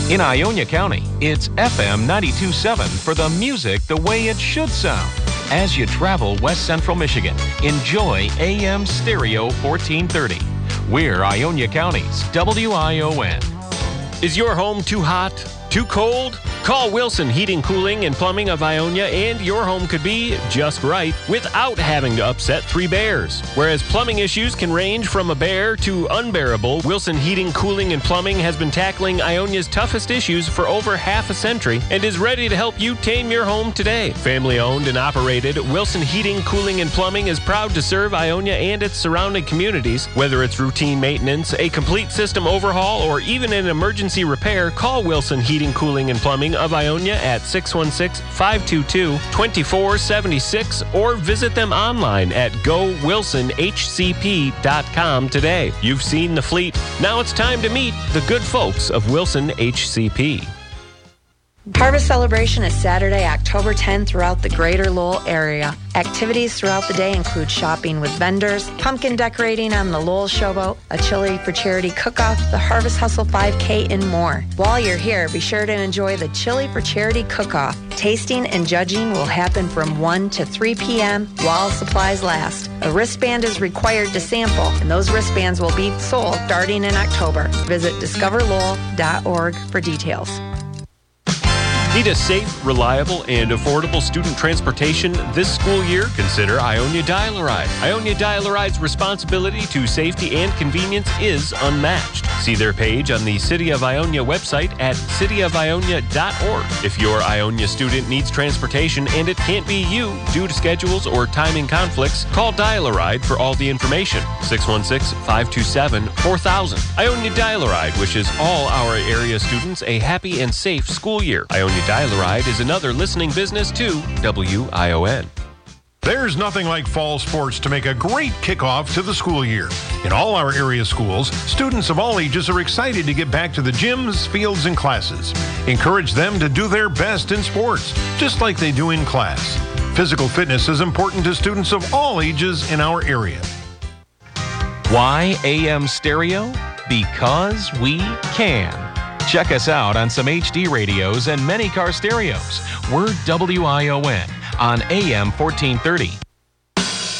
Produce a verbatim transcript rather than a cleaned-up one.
In Ionia County, it's F M ninety-two point seven for the music the way it should sound. As you travel West Central Michigan, enjoy A M Stereo fourteen thirty. We're Ionia County's W I O N. Is your home too hot? Too cold? Call Wilson Heating, Cooling, and Plumbing of Ionia and your home could be just right without having to upset three bears. Whereas plumbing issues can range from a bear to unbearable, Wilson Heating, Cooling, and Plumbing has been tackling Ionia's toughest issues for over half a century and is ready to help you tame your home today. Family owned and operated, Wilson Heating, Cooling, and Plumbing is proud to serve Ionia and its surrounding communities. Whether it's routine maintenance, a complete system overhaul, or even an emergency repair, call Wilson Heating, Cooling, and Plumbing of Ionia at six one six, five two two, two four seven six or visit them online at go wilson h c p dot com today. You've seen the fleet. Now it's time to meet the good folks of Wilson H C P. Harvest Celebration is Saturday, October tenth throughout the greater Lowell area. Activities throughout the day include shopping with vendors, pumpkin decorating on the Lowell Showboat, a Chili for Charity cook-off, the Harvest Hustle five K, and more. While you're here, be sure to enjoy the Chili for Charity cook-off. Tasting and judging will happen from one to three p.m. while supplies last. A wristband is required to sample, and those wristbands will be sold starting in October. Visit discover lowell dot org for details. Need a safe, reliable, and affordable student transportation this school year? Consider Ionia Dial-A-Ride. Ionia Dial-A-Ride's responsibility to safety and convenience is unmatched. See their page on the City of Ionia website at city of ionia dot org. If your Ionia student needs transportation and it can't be you due to schedules or timing conflicts, call Dial-A-Ride for all the information. six one six, five two seven, four thousand. Ionia Dial-A-Ride wishes all our area students a happy and safe school year. Ionia Dial-A-Ride is another listening business to W I O N. There's nothing like fall sports to make a great kickoff to the school year. In all our area schools, students of all ages are excited to get back to the gyms, fields, and classes. Encourage them to do their best in sports, just like they do in class. Physical fitness is important to students of all ages in our area. Why A M Stereo? Because we can. Check us out on some H D radios and many car stereos. We're W I O N on A M fourteen thirty